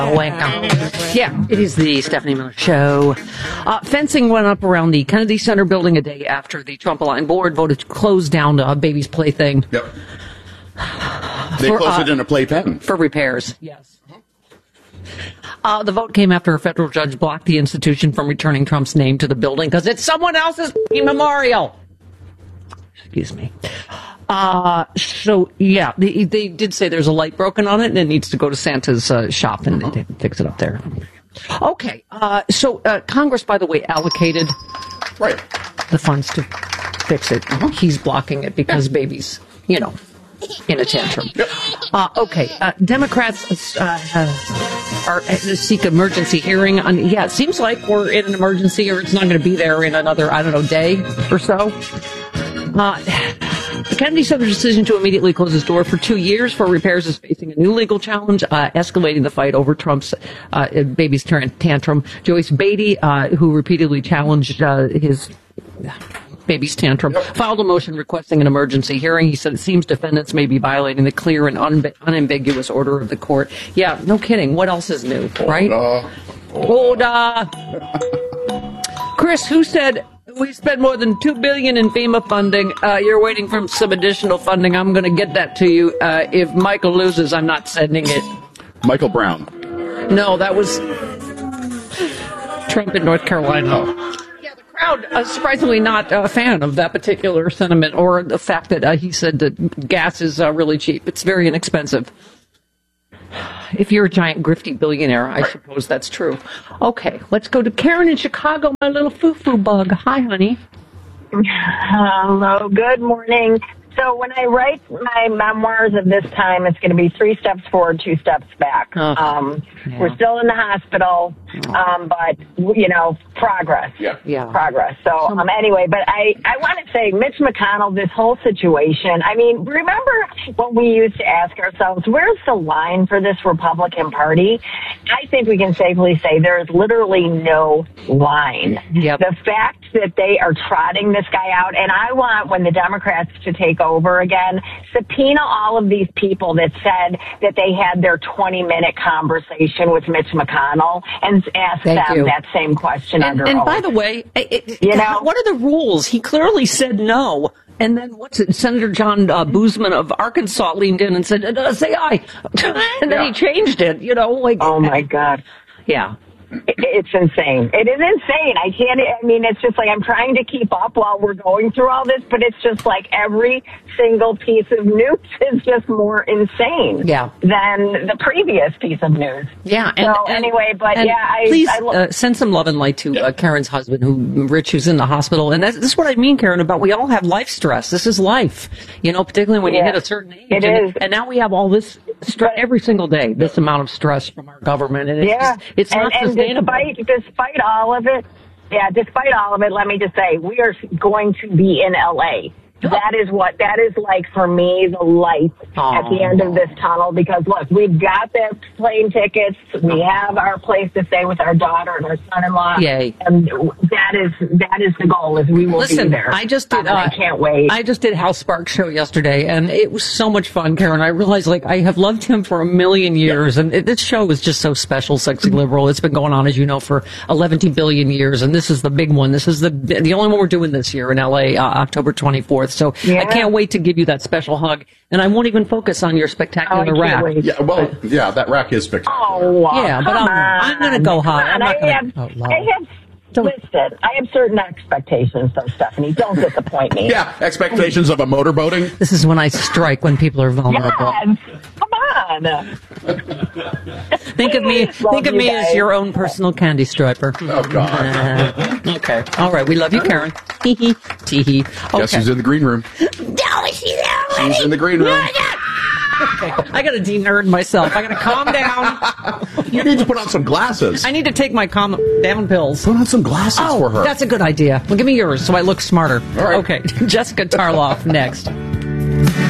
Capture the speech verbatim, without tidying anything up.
Welcome. Yeah, it is the Stephanie Miller Show. Uh, fencing went up around the Kennedy Center building a day after the Trump-aligned board voted to close down a baby's plaything. Yep. They for, closed uh, it in a playpen. For repairs, yes. Uh, the vote came after a federal judge blocked the institution from returning Trump's name to the building because it's someone else's memorial. Excuse me. Uh, so, yeah, they, they did say there's a light broken on it and it needs to go to Santa's uh, shop and they fix it up there. Okay, uh, so uh, Congress, by the way, allocated right. the funds to fix it. Uh-huh. He's blocking it because yeah. babies, you know, in a tantrum. Yep. Uh, okay, uh, Democrats uh, uh, are uh, seek emergency hearing on. Yeah, it seems like we're in an emergency, or it's not going to be there in another, I don't know, day or so. Uh, the Kennedy Center decision to immediately close its door for two years for repairs is facing a new legal challenge, uh, escalating the fight over Trump's uh, baby's tantrum. Joyce Beatty, uh, who repeatedly challenged uh, his baby's tantrum, yep. filed a motion requesting an emergency hearing. He said it seems defendants may be violating the clear and un- unambiguous order of the court. Yeah, no kidding. What else is new, right? Order. Chris, who said we spent more than two billion dollars in FEMA funding? Uh, you're waiting for some additional funding. I'm going to get that to you. Uh, if Michael loses, I'm not sending it. Michael Brown. No, that was Trump in North Carolina. Oh. Crowd, uh, surprisingly not a fan of that particular sentiment or the fact that uh, he said that gas is uh, really cheap. It's very inexpensive. If you're a giant grifty billionaire, I suppose that's true. Okay, let's go to Karen in Chicago, my little foo-foo bug. Hi, honey. Hello, good morning. So when I write my memoirs of this time, it's going to be three steps forward, two steps back. Oh, um, yeah. We're still in the hospital, um, but, you know, progress. Yeah. yeah. Progress. So um, anyway, but I, I want to say, Mitch McConnell, this whole situation, I mean, remember when we used to ask ourselves, where's the line for this Republican Party? I think we can safely say there is literally no line. Yep. The fact that they are trotting this guy out, and I want, when the Democrats to take over again, subpoena all of these people that said that they had their twenty minute conversation with Mitch McConnell and ask Thank them you. that same question and, under and oath. by the way, it, you know, what are the rules? He clearly said no. And then what's it? Senator John uh, Boozman of Arkansas leaned in and said, uh, say aye. And then yeah. he changed it, you know. like Oh, my God. Yeah. It's insane. It is insane. I can't, I mean, it's just like I'm trying to keep up while we're going through all this, but it's just like every single piece of news is just more insane yeah. than the previous piece of news. Yeah. And, so and, anyway, but and yeah, I... Please I lo- uh, send some love and light to uh, Karen's husband, who Rich, who's in the hospital. And that's, this is what I mean, Karen, about we all have life stress. This is life, you know, particularly when yeah, you hit a certain age. It and, is. And now we have all this stress every single day, this amount of stress from our government. And it's, yeah. just, it's and, not and sustainable. Despite, despite all of it, yeah, despite all of it, let me just say, we are going to be in L A That is what, that is like for me, the light Aww. At the end of this tunnel, because look, we've got the plane tickets, we have our place to stay with our daughter and our son-in-law. Yay. And that is, that is the goal, is we will Listen, be there. I just did, um, uh, I can't wait. I just did Hal Sparks' show yesterday, and it was so much fun, Karen. I realized, like, I have loved him for a million years, and it, this show is just so special, Sexy Liberal. It's been going on, as you know, for eleven billion years, and this is the big one. This is the, the only one we're doing this year in L A, uh, October twenty-fourth. So yeah. I can't wait to give you that special hug, and I won't even focus on your spectacular oh, rack. Wait. Yeah, well, yeah, that rack is spectacular. Oh, yeah, but I'm, I'm going to go high. I'm not I going to. have, I have listen, I have certain expectations, though, Stephanie. Don't disappoint me. Yeah, expectations of a motorboating. This is when I strike, when people are vulnerable. Yes, come on. Think of me. Love think of you me guys. as your own personal candy striper. Oh God. Uh, okay. All right. We love you, Karen. Tee hee. Tee hee. Guess who's in the green room? No, she's there already. She's in the green room. Okay. I got to de-nerd myself. I got to calm down. You need to put on some glasses. I need to take my calm down pills. Put on some glasses oh, for her. That's a good idea. Well, give me yours so I look smarter. All right. Okay. Jessica Tarloff next.